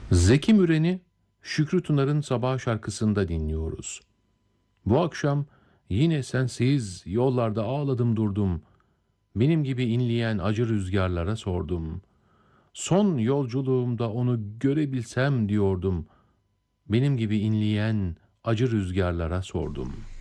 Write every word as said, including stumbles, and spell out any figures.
Zeki Müren'i Şükrü Tunar'ın Sabah şarkısında dinliyoruz. Bu akşam yine sensiz yollarda ağladım durdum. Benim gibi inleyen acı rüzgarlara sordum. Son yolculuğumda onu görebilsem diyordum. Benim gibi inleyen acı rüzgarlara sordum.''